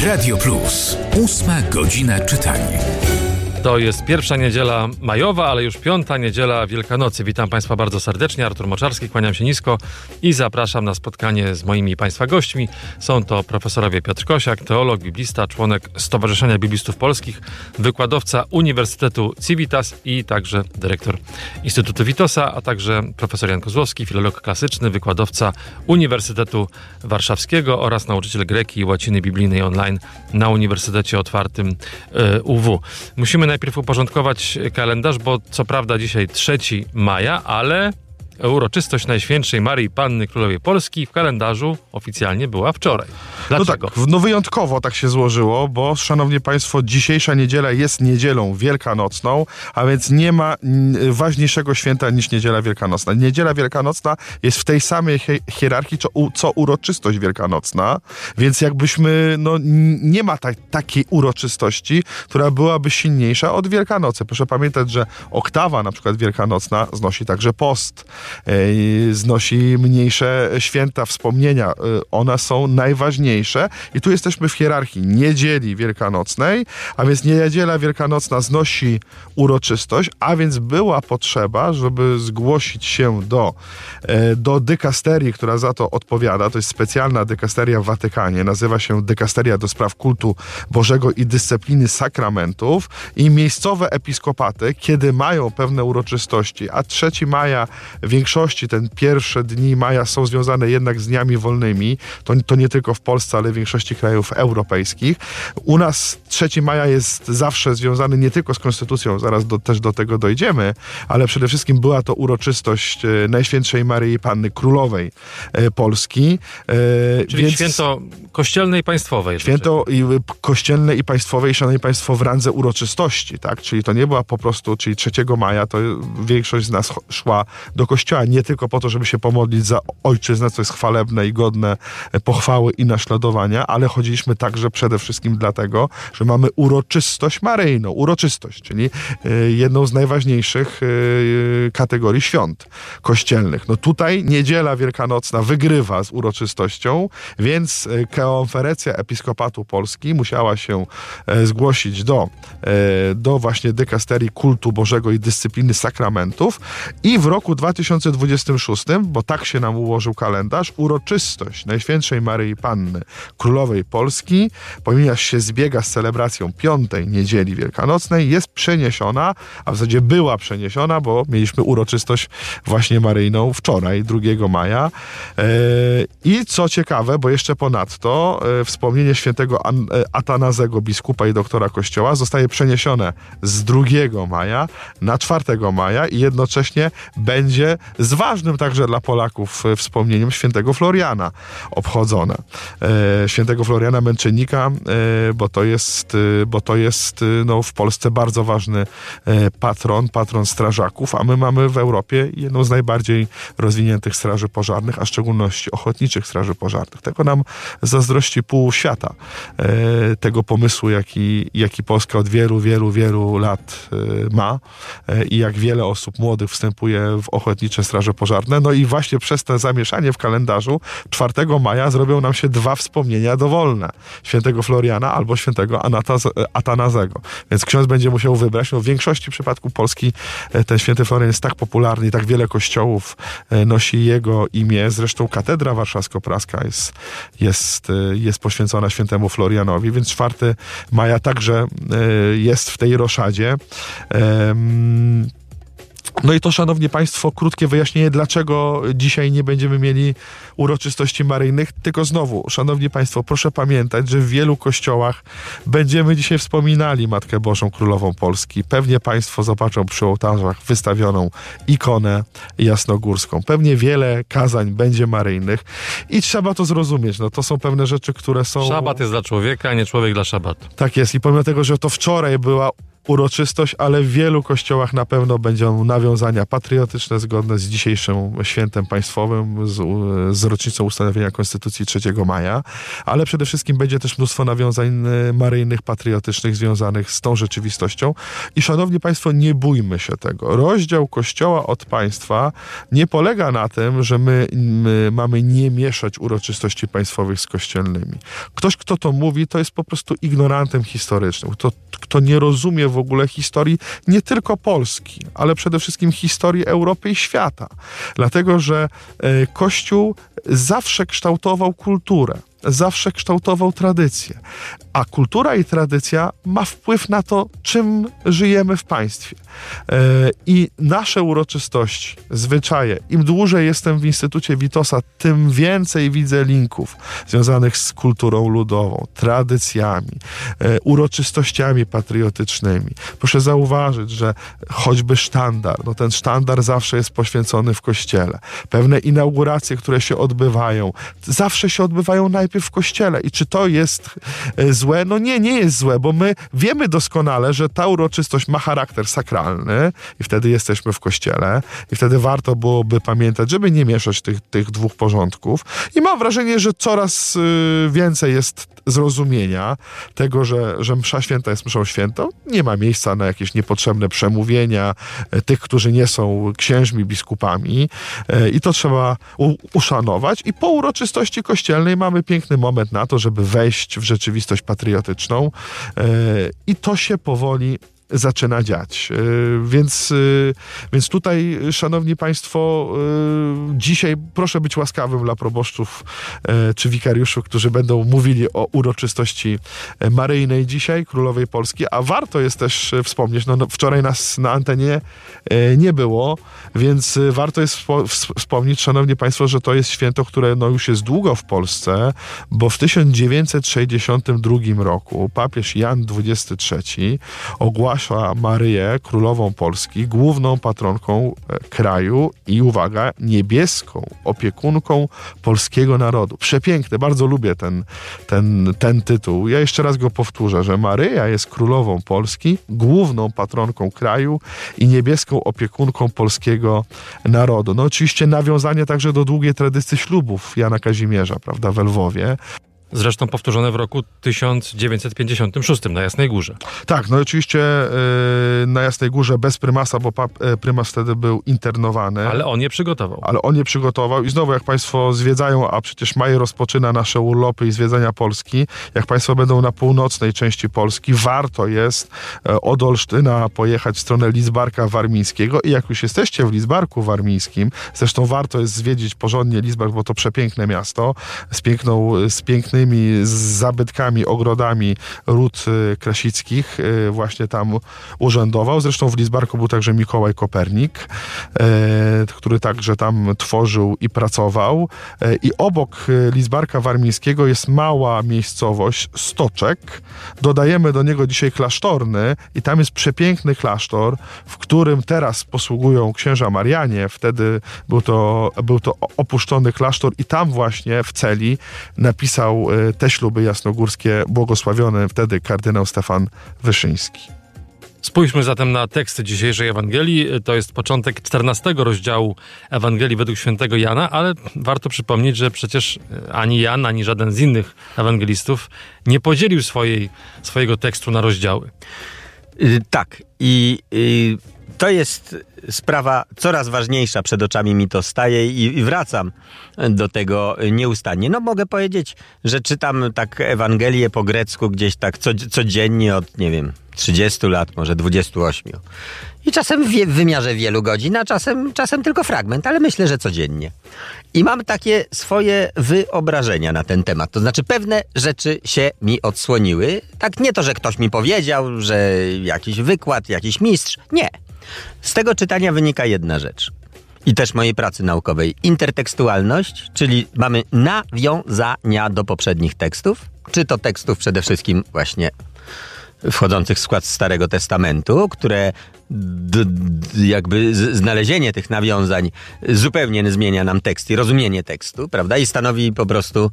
Radio Plus. 8 godzina czytania. To jest pierwsza niedziela majowa, ale już 5. niedziela Wielkanocy. Witam Państwa bardzo serdecznie. Artur Moczarski, kłaniam się nisko i zapraszam na spotkanie z moimi Państwa gośćmi. Są to profesorowie Piotr Kosiak, teolog, biblista, członek Stowarzyszenia Biblistów Polskich, wykładowca Uniwersytetu Civitas i także dyrektor Instytutu Witosa, a także profesor Jan Kozłowski, filolog klasyczny, wykładowca Uniwersytetu Warszawskiego oraz nauczyciel greki i łaciny biblijnej online na Uniwersytecie Otwartym UW. Musimy najpierw uporządkować kalendarz, bo co prawda dzisiaj 3 maja, ale uroczystość Najświętszej Maryi Panny Królowej Polski w kalendarzu oficjalnie była wczoraj. Dlaczego? No tak, wyjątkowo tak się złożyło, bo szanowni państwo, dzisiejsza niedziela jest niedzielą wielkanocną, a więc nie ma ważniejszego święta niż niedziela wielkanocna. Niedziela wielkanocna jest w tej samej hierarchii, co uroczystość wielkanocna, więc jakbyśmy, nie ma takiej uroczystości, która byłaby silniejsza od Wielkanocy. Proszę pamiętać, że oktawa na przykład wielkanocna znosi także post, znosi mniejsze święta, wspomnienia. One są najważniejsze i tu jesteśmy w hierarchii niedzieli wielkanocnej, a więc niedziela wielkanocna znosi uroczystość, a więc była potrzeba, żeby zgłosić się do dykasterii, która za to odpowiada. To jest specjalna dykasteria w Watykanie, nazywa się Dykasteria do spraw kultu Bożego i dyscypliny sakramentów, i miejscowe episkopaty, kiedy mają pewne uroczystości, a 3 maja w większości, ten pierwsze dni maja są związane jednak z dniami wolnymi, to nie tylko w Polsce, ale w większości krajów europejskich. U nas 3 maja jest zawsze związany nie tylko z konstytucją, zaraz też do tego dojdziemy, ale przede wszystkim była to uroczystość Najświętszej Maryi Panny Królowej Polski. Czyli święto kościelne i państwowe. Święto kościelne i państwowe, szanowni państwo, w randze uroczystości, tak? Czyli to nie była po prostu, czyli 3 maja to większość z nas szła do kościoła nie tylko po to, żeby się pomodlić za ojczyznę, co jest chwalebne i godne pochwały i naśladowania, ale chodziliśmy także przede wszystkim dlatego, że mamy uroczystość maryjną. Uroczystość, czyli jedną z najważniejszych kategorii świąt kościelnych. Tutaj niedziela wielkanocna wygrywa z uroczystością, więc konferencja Episkopatu Polski musiała się zgłosić do właśnie dykasterii kultu Bożego i dyscypliny sakramentów, i w roku 2026, bo tak się nam ułożył kalendarz, uroczystość Najświętszej Maryi Panny Królowej Polski, ponieważ się zbiega z celebracją 5. niedzieli wielkanocnej, jest przeniesiona, a w zasadzie była przeniesiona, bo mieliśmy uroczystość właśnie maryjną wczoraj, 2 maja. I co ciekawe, bo jeszcze ponadto wspomnienie świętego Atanazego, biskupa i doktora Kościoła, zostaje przeniesione z 2 maja na 4 maja i jednocześnie będzie z ważnym także dla Polaków wspomnieniem świętego Floriana obchodzone. Świętego Floriana Męczennika, bo to jest w Polsce bardzo ważny patron strażaków, a my mamy w Europie jedną z najbardziej rozwiniętych straży pożarnych, a w szczególności ochotniczych straży pożarnych. Tego nam zazdrości pół świata. Tego pomysłu, jaki Polska od wielu lat ma i jak wiele osób młodych wstępuje w ochotnicze straże pożarne. I właśnie przez to zamieszanie w kalendarzu 4 maja zrobią nam się 2 wspomnienia dowolne. Świętego Floriana albo świętego Atanazego. Więc ksiądz będzie musiał wybrać. W większości przypadków Polski ten święty Florian jest tak popularny i tak wiele kościołów nosi jego imię. Zresztą katedra warszawsko-praska jest poświęcona świętemu Florianowi, więc 4 maja także jest w tej roszadzie. I to, szanowni państwo, krótkie wyjaśnienie, dlaczego dzisiaj nie będziemy mieli uroczystości maryjnych. Tylko znowu, szanowni państwo, proszę pamiętać, że w wielu kościołach będziemy dzisiaj wspominali Matkę Bożą Królową Polski. Pewnie państwo zobaczą przy ołtarzach wystawioną ikonę jasnogórską. Pewnie wiele kazań będzie maryjnych i trzeba to zrozumieć. To są pewne rzeczy, które są... Szabat jest dla człowieka, a nie człowiek dla szabatu. Tak jest. I pomimo tego, że to wczoraj była uroczystość, ale w wielu kościołach na pewno będą nawiązania patriotyczne zgodne z dzisiejszym świętem państwowym, z rocznicą ustanowienia Konstytucji 3 maja, ale przede wszystkim będzie też mnóstwo nawiązań maryjnych, patriotycznych związanych z tą rzeczywistością. I szanowni państwo, nie bójmy się tego. Rozdział Kościoła od państwa nie polega na tym, że my mamy nie mieszać uroczystości państwowych z kościelnymi. Ktoś, kto to mówi, to jest po prostu ignorantem historycznym. Kto nie rozumie w ogóle historii nie tylko Polski, ale przede wszystkim historii Europy i świata. Dlatego, że Kościół zawsze kształtował kulturę, zawsze kształtował tradycję. A kultura i tradycja ma wpływ na to, czym żyjemy w państwie. I nasze uroczystości, zwyczaje, im dłużej jestem w Instytucie Witosa, tym więcej widzę linków związanych z kulturą ludową, tradycjami, uroczystościami patriotycznymi. Proszę zauważyć, że choćby sztandar, ten sztandar zawsze jest poświęcony w kościele. Pewne inauguracje, które się odbywają, zawsze się odbywają najpierw w kościele. I czy to jest złe? No nie jest złe, bo my wiemy doskonale, że ta uroczystość ma charakter sakralny i wtedy jesteśmy w kościele i wtedy warto byłoby pamiętać, żeby nie mieszać tych dwóch porządków. I mam wrażenie, że coraz więcej jest zrozumienia tego, że msza święta jest mszą świętą. Nie ma miejsca na jakieś niepotrzebne przemówienia tych, którzy nie są księżmi, biskupami i to trzeba uszanować. I po uroczystości kościelnej mamy piękny moment na to, żeby wejść w rzeczywistość patriotyczną i to się powoli zaczyna dziać. Więc tutaj, szanowni państwo, dzisiaj proszę być łaskawym dla proboszczów czy wikariuszy, którzy będą mówili o uroczystości maryjnej dzisiaj, Królowej Polski, a warto jest też wspomnieć, wczoraj nas na antenie nie było, więc warto jest wspomnieć, szanowni państwo, że to jest święto, które już jest długo w Polsce, bo w 1962 roku papież Jan XXIII ogłasza Maryję, Królową Polski, główną patronką kraju i, uwaga, niebieską opiekunką polskiego narodu. Przepiękny, bardzo lubię ten tytuł. Ja jeszcze raz go powtórzę, że Maryja jest Królową Polski, główną patronką kraju i niebieską opiekunką polskiego narodu. Oczywiście nawiązanie także do długiej tradycji ślubów Jana Kazimierza, prawda, w Lwowie. Zresztą powtórzone w roku 1956 na Jasnej Górze. Tak, oczywiście na Jasnej Górze bez prymasa, bo prymas wtedy był internowany. Ale on je przygotował. I znowu, jak państwo zwiedzają, a przecież maj rozpoczyna nasze urlopy i zwiedzania Polski, jak państwo będą na północnej części Polski, warto jest od Olsztyna pojechać w stronę Lidzbarka Warmińskiego i jak już jesteście w Lidzbarku Warmińskim, zresztą warto jest zwiedzić porządnie Lidzbark, bo to przepiękne miasto, z pięknymi zabytkami, ogrodami ród krasickich właśnie tam urzędował. Zresztą w Lidzbarku był także Mikołaj Kopernik, który także tam tworzył i pracował. I obok Lidzbarka Warmińskiego jest mała miejscowość Stoczek. Dodajemy do niego dzisiaj klasztorny i tam jest przepiękny klasztor, w którym teraz posługują księża Marianie. Wtedy był to opuszczony klasztor i tam właśnie w celi napisał te śluby jasnogórskie, błogosławiony wtedy kardynał Stefan Wyszyński. Spójrzmy zatem na teksty dzisiejszej Ewangelii. To jest początek 14 rozdziału Ewangelii według świętego Jana, ale warto przypomnieć, że przecież ani Jan, ani żaden z innych ewangelistów nie podzielił swojego tekstu na rozdziały. Tak. I to jest sprawa coraz ważniejsza, przed oczami mi to staje i wracam do tego nieustannie. Mogę powiedzieć, że czytam tak Ewangelię po grecku gdzieś tak codziennie od, 30 lat, może 28. I czasem w wymiarze wielu godzin, a czasem tylko fragment, ale myślę, że codziennie. I mam takie swoje wyobrażenia na ten temat. To znaczy pewne rzeczy się mi odsłoniły. Tak nie to, że ktoś mi powiedział, że jakiś wykład, jakiś mistrz. Nie. Z tego czytania wynika jedna rzecz. I też mojej pracy naukowej. Intertekstualność, czyli mamy nawiązania do poprzednich tekstów. Czy to tekstów przede wszystkim właśnie wchodzących w skład Starego Testamentu, które jakby znalezienie tych nawiązań zupełnie zmienia nam tekst i rozumienie tekstu, prawda? I stanowi po prostu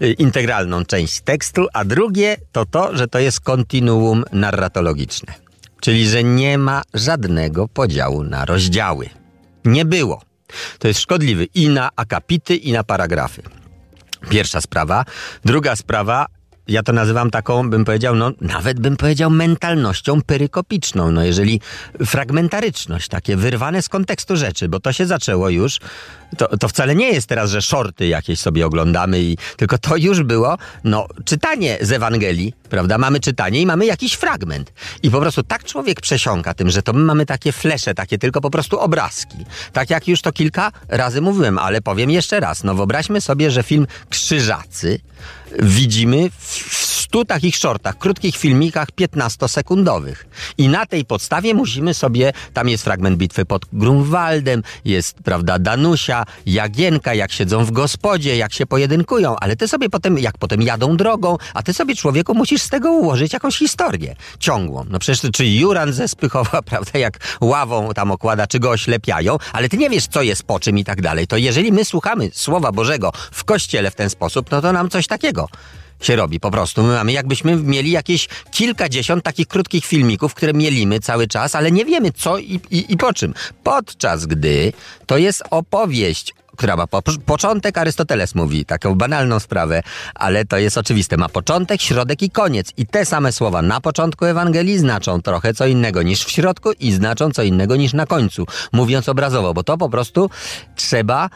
integralną część tekstu, a drugie to, że to jest kontinuum narratologiczne. Czyli, że nie ma żadnego podziału na rozdziały. Nie było. To jest szkodliwy i na akapity, i na paragrafy. Pierwsza sprawa. Druga sprawa, ja to nazywam taką, bym powiedział, nawet bym powiedział mentalnością perykopiczną. Jeżeli fragmentaryczność, takie wyrwane z kontekstu rzeczy, bo to się zaczęło już, to wcale nie jest teraz, że shorty jakieś sobie oglądamy, tylko to już było, czytanie z Ewangelii, prawda? Mamy czytanie i mamy jakiś fragment. I po prostu tak człowiek przesiąka tym, że to my mamy takie flesze, takie tylko po prostu obrazki. Tak jak już to kilka razy mówiłem, ale powiem jeszcze raz. Wyobraźmy sobie, że film Krzyżacy widzimy w 100 takich shortach, krótkich filmikach 15-sekundowych. I na tej podstawie musimy sobie, tam jest fragment bitwy pod Grunwaldem, jest, prawda, Danusia, Jagienka, jak siedzą w gospodzie, jak się pojedynkują, ale ty sobie potem jadą drogą, a ty sobie, człowieku, musisz z tego ułożyć jakąś historię ciągłą. Przecież czy Juran ze Spychowa, prawda, jak ławą tam okłada, czy go oślepiają, ale ty nie wiesz, co jest po czym i tak dalej. To jeżeli my słuchamy Słowa Bożego w Kościele w ten sposób, to nam coś takiego się robi po prostu. My mamy, jakbyśmy mieli jakieś kilkadziesiąt takich krótkich filmików, które mielimy cały czas, ale nie wiemy co i po czym. Podczas gdy to jest opowieść, która ma początek, Arystoteles mówi, taką banalną sprawę, ale to jest oczywiste. Ma początek, środek i koniec. I te same słowa na początku Ewangelii znaczą trochę co innego niż w środku i znaczą co innego niż na końcu. Mówiąc obrazowo, bo to po prostu trzeba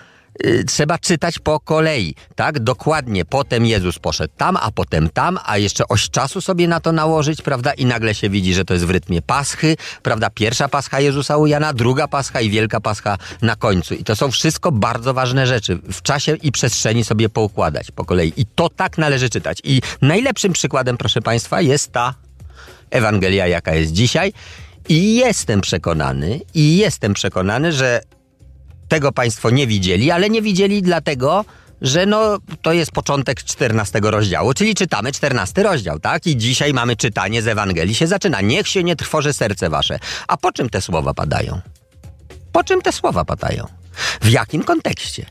czytać po kolei, tak? Dokładnie. Potem Jezus poszedł tam, a potem tam, a jeszcze oś czasu sobie na to nałożyć, prawda? I nagle się widzi, że to jest w rytmie Paschy, prawda? Pierwsza Pascha Jezusa u Jana, druga Pascha i Wielka Pascha na końcu. I to są wszystko bardzo ważne rzeczy. W czasie i przestrzeni sobie poukładać po kolei. I to tak należy czytać. I najlepszym przykładem, proszę Państwa, jest ta Ewangelia, jaka jest dzisiaj. I jestem przekonany, że tego Państwo nie widzieli, ale nie widzieli dlatego, że to jest początek 14 rozdziału, czyli czytamy 14 rozdział, tak? I dzisiaj mamy czytanie z Ewangelii, się zaczyna. Niech się nie trwoży serce wasze. A po czym te słowa padają? Po czym te słowa padają? W jakim kontekście?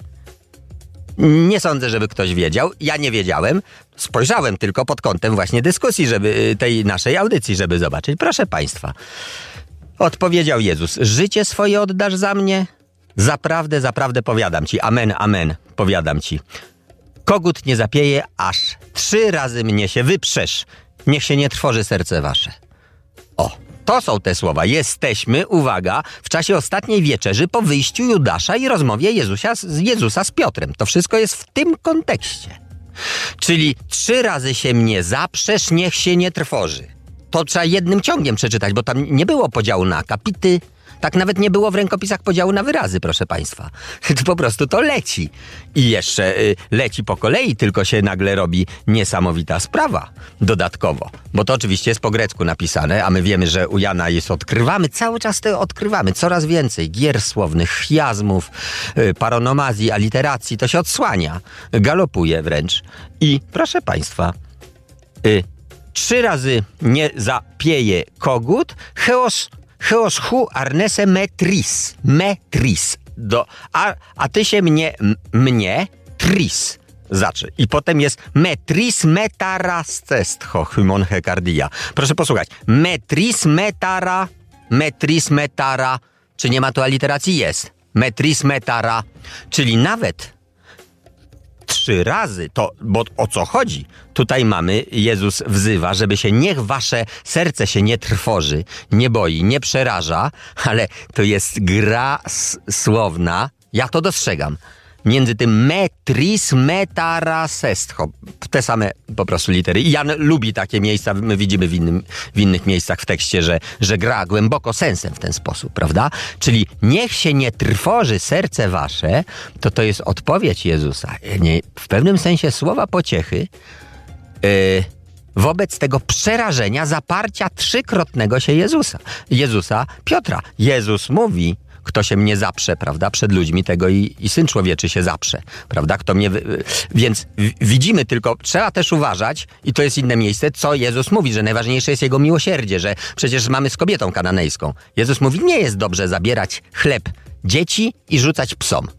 Nie sądzę, żeby ktoś wiedział. Ja nie wiedziałem. Spojrzałem tylko pod kątem właśnie dyskusji, żeby tej naszej audycji, żeby zobaczyć. Proszę Państwa, odpowiedział Jezus: życie swoje oddasz za mnie? Zaprawdę, zaprawdę powiadam ci, amen, amen, powiadam ci. Kogut nie zapieje, aż 3 razy mnie się wyprzesz. Niech się nie trwoży serce wasze. To są te słowa. Jesteśmy, uwaga, w czasie ostatniej wieczerzy po wyjściu Judasza i rozmowie Jezusa z Piotrem. To wszystko jest w tym kontekście. Czyli 3 razy się mnie zaprzesz, niech się nie trwoży. To trzeba jednym ciągiem przeczytać, bo tam nie było podziału na akapity. Tak nawet nie było w rękopisach podziału na wyrazy, proszę Państwa. Po prostu to leci. I jeszcze leci po kolei, tylko się nagle robi niesamowita sprawa dodatkowo. Bo to oczywiście jest po grecku napisane, a my wiemy, że u Jana odkrywamy, cały czas to odkrywamy, coraz więcej gier słownych, chiazmów, paronomazji, aliteracji, to się odsłania, galopuje wręcz. I proszę Państwa, 3 razy nie zapieje kogut, Heos hu arnese metris. A ty się mnie tris. I potem jest metris metarastestho hymon hekardia. Proszę posłuchać. Metris metara. Czy nie ma tu aliteracji? Jest. Metris metara. Czyli nawet 3 razy, bo o co chodzi? Tutaj mamy, Jezus wzywa, żeby się, niech wasze serce się nie trwoży, nie boi, nie przeraża, ale to jest gra słowna, ja to dostrzegam, między tym metris metarasestho, te same po prostu litery. I Jan lubi takie miejsca, my widzimy w innych miejscach w tekście, że gra głęboko sensem w ten sposób, prawda? Czyli niech się nie trwoży serce wasze, to jest odpowiedź Jezusa. W pewnym sensie słowa pociechy wobec tego przerażenia, zaparcia 3-krotnego się Jezusa Piotra. Jezus mówi: kto się mnie zaprze, prawda, przed ludźmi, tego i Syn Człowieczy się zaprze, prawda, kto mnie... Więc widzimy, tylko trzeba też uważać, i to jest inne miejsce, co Jezus mówi, że najważniejsze jest Jego miłosierdzie, że przecież mamy z kobietą kananejską. Jezus mówi: nie jest dobrze zabierać chleb dzieci i rzucać psom.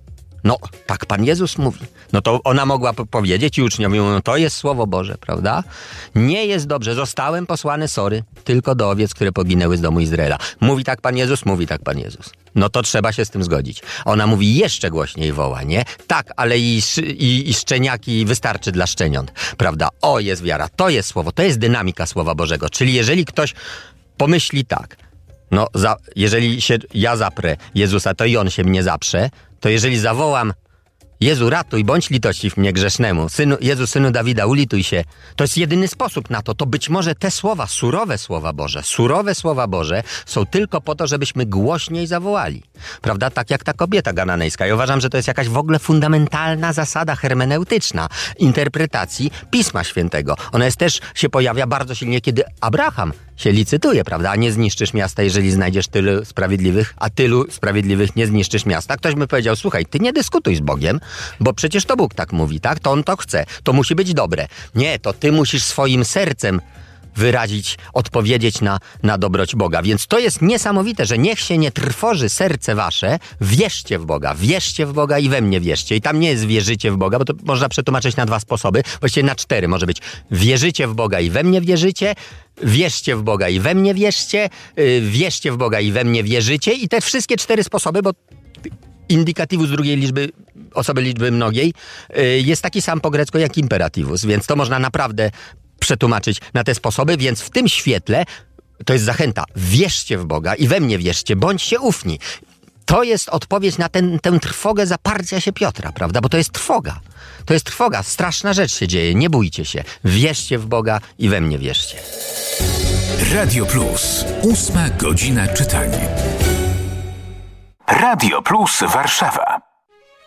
No, tak Pan Jezus mówi. No to ona mogła powiedzieć i uczniowie mówią, no to jest Słowo Boże, prawda? Nie jest dobrze, zostałem posłany, tylko do owiec, które poginęły z domu Izraela. Mówi tak Pan Jezus, mówi tak Pan Jezus. No to trzeba się z tym zgodzić. Ona mówi jeszcze głośniej woła, nie? Tak, ale i szczeniaki wystarczy dla szczeniąt, prawda? O, jest wiara, to jest Słowo, to jest dynamika Słowa Bożego. Czyli jeżeli ktoś pomyśli tak, no jeżeli się ja zaprę Jezusa, to i On się mnie zaprze, to jeżeli zawołam Jezu, ratuj, bądź litościw mnie grzesznemu. Jezu, Synu Dawida, ulituj się. To jest jedyny sposób na to. To być może te słowa, surowe Słowa Boże są tylko po to, żebyśmy głośniej zawołali. Prawda? Tak jak ta kobieta gananejska. Ja uważam, że to jest jakaś w ogóle fundamentalna zasada hermeneutyczna interpretacji Pisma Świętego. Ona też się pojawia bardzo silnie, kiedy Abraham się licytuje, prawda? A nie zniszczysz miasta, jeżeli znajdziesz tylu sprawiedliwych, a tylu sprawiedliwych nie zniszczysz miasta. Ktoś by powiedział, słuchaj, ty nie dyskutuj z Bogiem, bo przecież to Bóg tak mówi, tak? To On to chce, to musi być dobre. Nie, to ty musisz swoim sercem wyrazić, odpowiedzieć na dobroć Boga. Więc to jest niesamowite, że niech się nie trwoży serce wasze, wierzcie w Boga i we mnie wierzcie. I tam nie jest wierzycie w Boga, bo to można przetłumaczyć na 2 sposoby, właściwie na 4 może być. Wierzycie w Boga i we mnie wierzycie, wierzcie w Boga i we mnie wierzcie, wierzcie w Boga i we mnie wierzycie i te wszystkie 4 sposoby, bo indicatywus drugiej liczby, osoby liczby mnogiej jest taki sam po grecku jak imperatywus, więc to można naprawdę przetłumaczyć na te sposoby, więc w tym świetle to jest zachęta. Wierzcie w Boga i we mnie wierzcie, bądźcie ufni. To jest odpowiedź na tę trwogę zaparcia się Piotra, prawda? Bo to jest trwoga. To jest trwoga. Straszna rzecz się dzieje. Nie bójcie się. Wierzcie w Boga i we mnie wierzcie. Radio Plus. 8 godzina czytania. Radio Plus Warszawa.